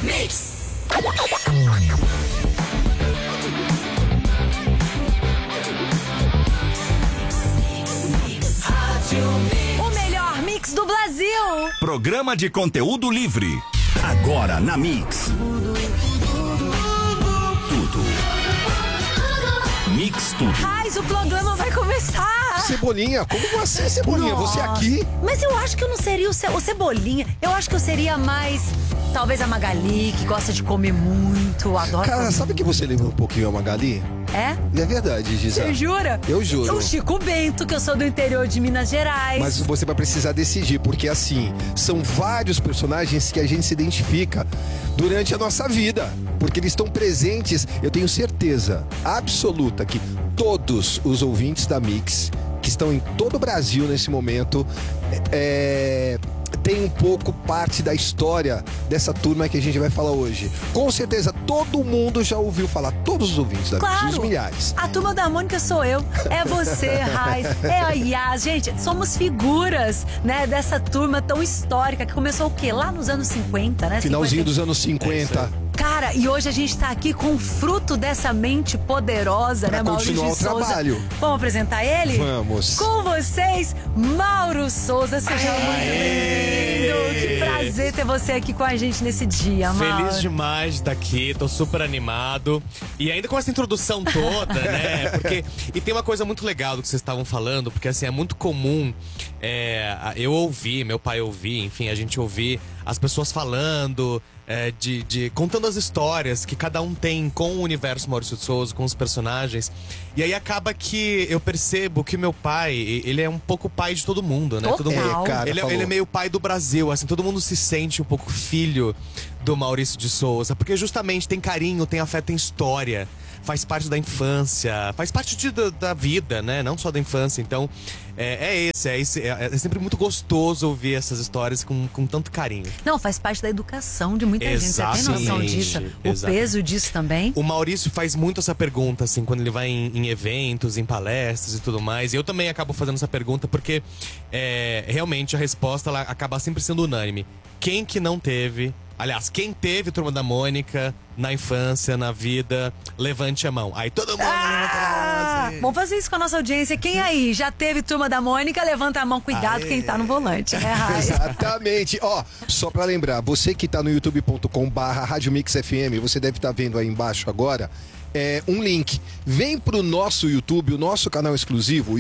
Mix. O melhor mix do Brasil. Programa de conteúdo livre. Agora na Mix. Tudo. Mix Tudo. Mas o programa vai começar. Cebolinha, como assim, Cebolinha? Nossa. Você aqui? Mas eu acho que eu não seria o Cebolinha. Eu acho que eu seria mais, talvez a Magali, que gosta de comer muito, adora Cara, comer. sabe que você lembra um pouquinho a Magali? É? É verdade, Giza. Você jura? Eu juro. O Chico Bento, que eu sou do interior de Minas Gerais. Mas você vai precisar decidir, porque assim, são vários personagens que a gente se identifica durante a nossa vida. Porque eles estão presentes, eu tenho certeza absoluta que todos os ouvintes da Mix, que estão em todo o Brasil nesse momento, tem um pouco parte da história dessa turma que a gente vai falar hoje. Com certeza, todo mundo já ouviu falar, todos os ouvintes da Mix, os milhares. A turma da Mônica sou eu, é você, Raiz, é a Yas. Gente, somos figuras, né, dessa turma tão histórica que começou o quê? Lá nos anos 50, né? Finalzinho dos anos 50. Cara, e hoje a gente tá aqui com o fruto dessa mente poderosa, pra né, Maurício continuar de o Souza. trabalho. Vamos apresentar ele? Vamos. Com vocês, Mauro Souza. Seja muito bem-vindo. Que prazer ter você aqui com a gente nesse dia, Mauro. Feliz demais de estar aqui, tô super animado. E ainda com essa introdução toda, né? E tem uma coisa muito legal do que vocês estavam falando, porque assim, é muito comum eu ouvir, meu pai ouvir, enfim, a gente ouvir as pessoas falando, contando as histórias que cada um tem com o universo Maurício de Souza, com os personagens. E aí acaba que eu percebo que meu pai, ele é um pouco pai de todo mundo, né? Todo mundo, cara, ele é meio pai do Brasil, assim, todo mundo se sente um pouco filho do Maurício de Souza, porque justamente tem carinho, tem afeto, tem história, faz parte da infância, faz parte da vida, né? Não só da infância. Então, é sempre muito gostoso ouvir essas histórias com tanto carinho. Não, faz parte da educação de muita gente. Você tem noção disso? Exatamente. O peso disso também? O Maurício faz muito essa pergunta, assim, quando ele vai em eventos, em palestras e tudo mais. E eu também acabo fazendo essa pergunta porque, realmente, a resposta ela acaba sempre sendo unânime. Quem que não teve... Aliás, quem teve Turma da Mônica na infância, na vida, levante a mão. Aí todo mundo levanta a mão. Vamos fazer isso com a nossa audiência. Quem aí já teve Turma da Mônica, levanta a mão. Cuidado quem tá no volante, né, Raiz? Exatamente. Ó, só pra lembrar, você que tá no youtube.com/Rádio Mix FM, você deve estar vendo aí embaixo agora um link. Vem pro nosso YouTube, o nosso canal exclusivo,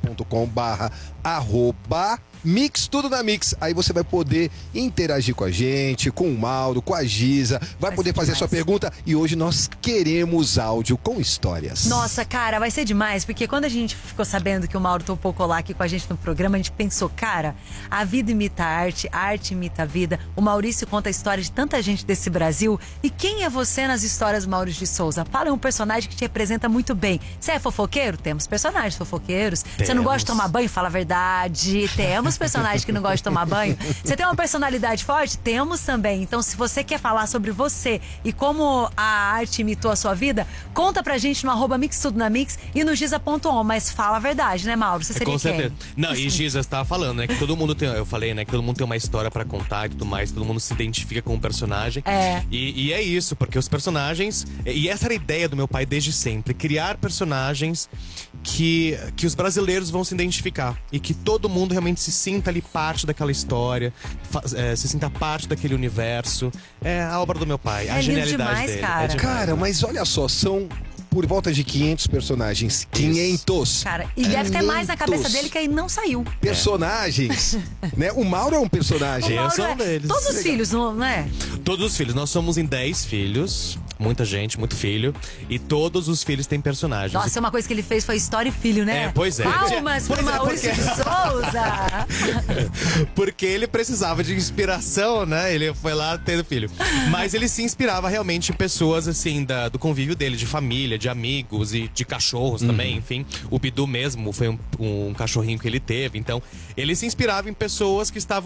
youtube.com/Mix Tudo na Mix. Aí você vai poder interagir com a gente, com o Mauro, com a Giza, vai poder fazer a sua pergunta. E hoje nós queremos áudio com histórias. Nossa, cara, vai ser demais, porque quando a gente ficou sabendo que o Mauro topou colar aqui com a gente no programa, a gente pensou, cara, a vida imita a arte imita a vida. O Maurício conta a história de tanta gente desse Brasil. E quem é você nas histórias do Maurício de Souza? Fala um personagem que te representa muito bem. Você é fofoqueiro? Temos personagens fofoqueiros. Você não gosta de tomar banho? Fala a verdade. Temos personagens que não gostam de tomar banho. Você tem uma personalidade forte? Temos também. Então, se você quer falar sobre você e como a arte imitou a sua vida, conta pra gente no @mixtudonamix e no giza.on. Mas fala a verdade, né, Mauro? Você seria com certeza. quem? Não, e Giza, você tava falando, né? Que todo mundo tem. Eu falei, né? Que todo mundo tem uma história pra contar e tudo mais. Todo mundo se identifica com um personagem. E é isso, porque os personagens. E essa era a ideia do meu pai desde sempre: criar personagens que os brasileiros vão se identificar. E que todo mundo realmente se sinta ali parte daquela história, se sinta parte daquele universo. É a obra do meu pai, a genialidade demais, dele. cara. Cara, mas olha só, são por volta de 500 personagens. 500! Cara, e deve ter mais na cabeça dele que aí não saiu. Personagens, né? O Mauro é um personagem. O Mauro sou um deles. Todos os filhos, não é? Todos os filhos. Nós somos em 10 filhos. Muita gente, muito filho. E todos os filhos têm personagens. Nossa, uma coisa que ele fez foi história e filho, né? Pois é. Palmas pro Maurício de Souza! Porque ele precisava de inspiração, né? Ele foi lá tendo filho. Mas ele se inspirava realmente em pessoas, assim, do convívio dele, de família, de amigos e de cachorros também, enfim. O Bidu mesmo foi um cachorrinho que ele teve. Então, ele se inspirava em pessoas que estavam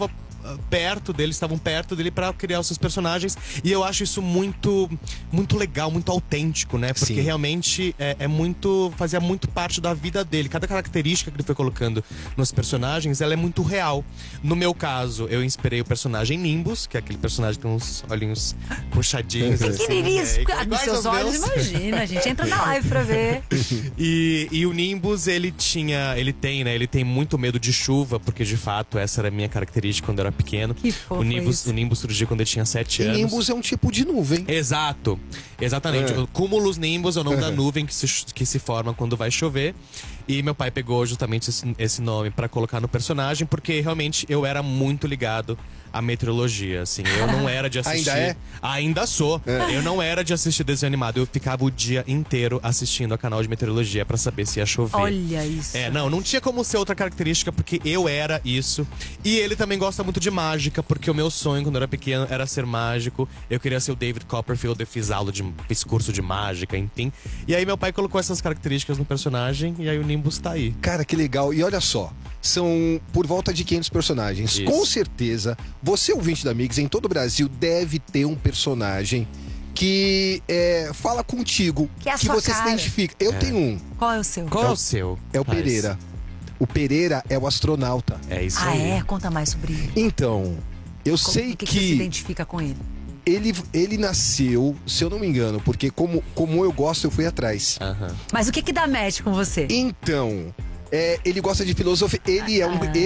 estavam perto dele pra criar os seus personagens. E eu acho isso muito, muito legal, muito autêntico, né? Porque Sim. realmente fazia muito parte da vida dele. Cada característica que ele foi colocando nos personagens, ela é muito real. No meu caso, eu inspirei o personagem Nimbus, que é aquele personagem que tem uns olhinhos puxadinhos. Pequenininhos, assim, nos seus olhos, meus. imagina, a gente entra na live pra ver. E o Nimbus, ele tem muito medo de chuva, porque de fato essa era a minha característica quando eu era pequeno. Que fofo o isso. Nimbus surgiu quando ele tinha 7 E anos. Nimbus é um tipo de nuvem. Exato, exatamente. É. O Cumulus Nimbus é o nome da nuvem que se forma quando vai chover. E meu pai pegou justamente esse nome pra colocar no personagem, porque realmente eu era muito ligado à meteorologia, assim. Eu não era de assistir... Ainda é? Ainda sou. Eu não era de assistir desenho animado. Eu ficava o dia inteiro assistindo a canal de meteorologia pra saber se ia chover. Olha isso. Não tinha como ser outra característica, porque eu era isso. E ele também gosta muito de mágica, porque o meu sonho quando eu era pequeno era ser mágico. Eu queria ser o David Copperfield, eu fiz curso de mágica, enfim. E aí meu pai colocou essas características no personagem, e aí o Nimbus tá aí. Cara, que legal. E olha só, são por volta de 500 personagens. Isso. Com certeza, você, ouvinte da Mix, em todo o Brasil, deve ter um personagem que fala contigo, Que é a sua você cara. se identifica. Eu tenho um, Qual é o seu? Qual é o seu? é o Raiz? Pereira. O Pereira é o astronauta. É isso Ah, aí. é? Conta mais sobre ele. Então, eu sei O que você se identifica com ele? ele nasceu, se eu não me engano, porque como eu gosto, eu fui atrás. Aham. Mas o que dá match com você? Então, ele gosta de filosofia. Ele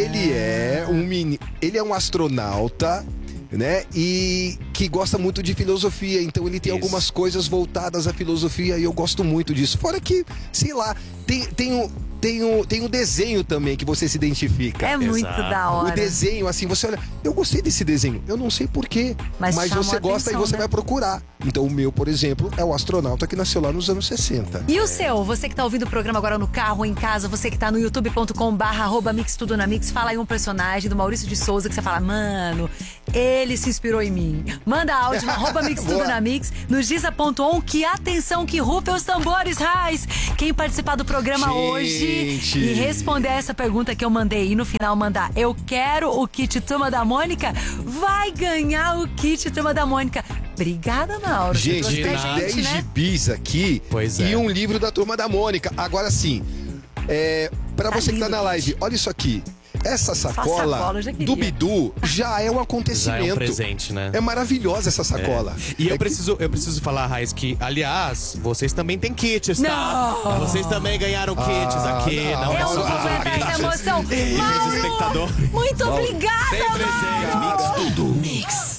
é um astronauta, né? E que gosta muito de filosofia. Então ele tem Isso. algumas coisas voltadas à filosofia e eu gosto muito disso. Fora que, sei lá, tem um desenho também que você se identifica. É muito Exato. da hora. O desenho, assim, você olha, eu gostei desse desenho, eu não sei porquê, Mas chamou você a gosta atenção, e você né? vai procurar. Então o meu, por exemplo, é o astronauta que nasceu lá nos anos 60. E o seu? Você que tá ouvindo o programa agora no carro, em casa, você que tá no youtube.com/mix tudo na mix, fala aí um personagem do Maurício de Souza que você fala, mano, ele se inspirou em mim. Manda áudio no @mix tudo na mix, no giza.on, que atenção, que rufem os tambores, Raiz. Quem participar do programa hoje e responder essa pergunta que eu mandei e no final mandar eu quero o kit Turma da Mônica, vai ganhar o kit Turma da Mônica. Obrigada, Mauro. Você Gente, trouxe tem pra 10 gente, né? gibis aqui Pois e é. um livro da Turma da Mônica. Agora sim, pra você que tá lindo, na live, olha isso aqui. Essa sacola, sacola eu já queria. do Bidu já é um Já acontecimento. é um presente, né? É maravilhosa essa sacola. E eu É que- preciso falar, Raiz, que, aliás, vocês também têm kits, tá? Não. Vocês também ganharam kits aqui. não. Eu não só vou os aguentar ouvintes. essa emoção. espectador. Mauro, muito obrigada, Tem presente. Mauro. Mix tudo. Mix.